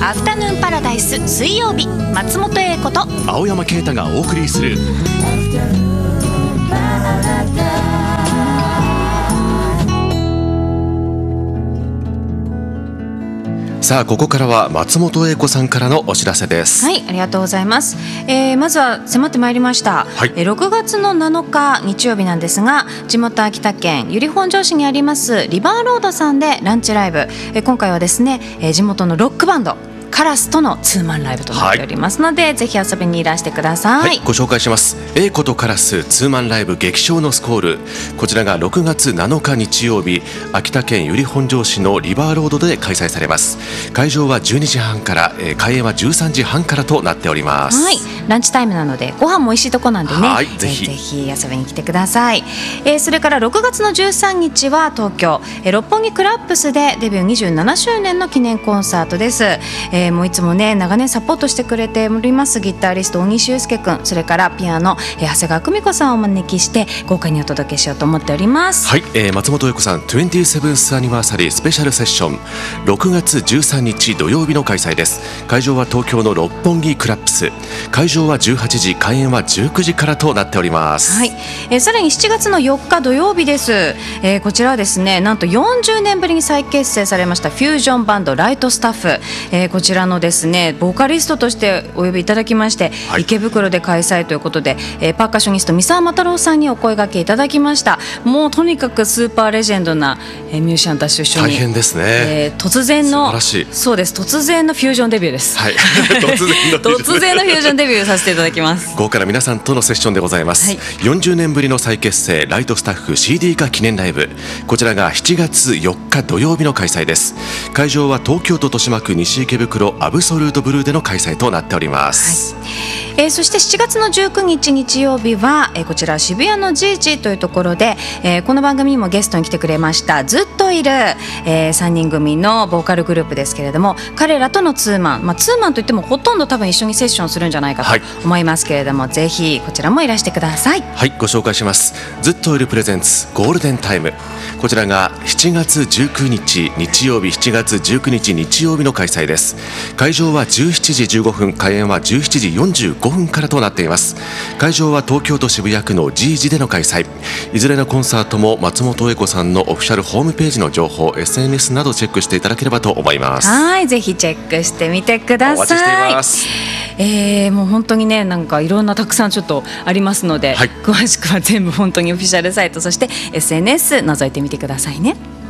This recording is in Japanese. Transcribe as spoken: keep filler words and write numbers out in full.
アフタヌーンパラダイス水曜日、松本英子と青山啓太がお送りするさあ、ここからは松本英子さんからのお知らせです。 はい、ありがとうございます。えー、まずは迫ってまいりました、はい、えー、ろくがつのなのか日曜日なんですが、地元秋田県由利本荘市にありますリバーロードさんでランチライブ、えー、今回はですね、えー、地元のロックバンドカラスとのツーマンライブとなっておりますので、はい、ぜひ遊びにいらしてください。 はい、ご紹介します。英子とカラスツーマンライブ激唱のスコール、こちらがろくがつなのか日曜日、秋田県由利本荘市のリバーロードで開催されます。会場はじゅうにじはんから、えー、開演はじゅうさんじはんからとなっております。 はい、ランチタイムなのでご飯も美味しいとこなんでね、 はい、ぜひ、 えー、ぜひ遊びに来てください。えー、それからろくがつのじゅうさんにちは東京、えー、六本木クラップスでデビューにじゅうななしゅうねんの記念コンサートです。えー、もういつもね長年サポートしてくれておりますギタリスト大西祐介くん、それからピアノ、えー、長谷川久美子さんをお招きして豪華にお届けしようと思っております。 はい、えー、松本英子さんにじゅうななアニバーサリースペシャルセッション、ろくがつじゅうさんにち土曜日の開催です。会場は東京の六本木クラップス、会場はじゅうはちじ、開演はじゅうくじからとなっております。 はい、えー、さらにしちがつのよっか土曜日です。えー、こちらはですね、なんとよんじゅうねんぶりに再結成されましたフュージョンバンドライトスタッフ、えー、こちらのですねボーカリストとしてお呼びいただきまして、はい、池袋で開催ということで、えー、パーカッショニスト三沢又郎さんにお声掛けいただきました。もうとにかくスーパーレジェンドな、えー、ミュージシャンたちと一緒に大変ですね、 えー、突然の素晴らしい、 そうです、突然のフュージョンデビューです、 はい、突然の突然のフュージョンデビューさせていただきます。 豪華な皆さんとのセッションでございます、はい、よんじゅうねんぶりの再結成ライトスタッフ シーディー 化記念ライブ、こちらがしちがつよっか土曜日の開催です。会場は東京都豊島区西池袋アブソルートブルーでの開催となっております。 はい、えー、そしてしちがつのじゅうくにち日曜日は、えー、こちら渋谷のジージというところで、えー、この番組にもゲストに来てくれましたずっといる、えー、さんにん組のボーカルグループですけれども、彼らとのツーマン、まあ、ツーマンといってもほとんど多分一緒にセッションするんじゃないかと思いますけれども、はい、ぜひこちらもいらしてください。 はい、ご紹介します。ずっといるプレゼンツゴールデンタイム、こちらがしちがつじゅうくにち日曜日、しちがつじゅうくにち日曜日の開催です。会場はじゅうしちじじゅうごふん、開演はじゅうしちじよんじゅうごふんからとなっています。会場は東京都渋谷区のジージでの開催。いずれのコンサートも松本英子さんのオフィシャルホームページの情報、 エスエヌエス などチェックしていただければと思います。 はい、ぜひチェックしてみてください。 お待ちしています。 えー、もう本当にね、なんかいろんなたくさんちょっとありますので、はい、詳しくは全部本当にオフィシャルサイト、そして エスエヌエス 覗いてみてくださいね。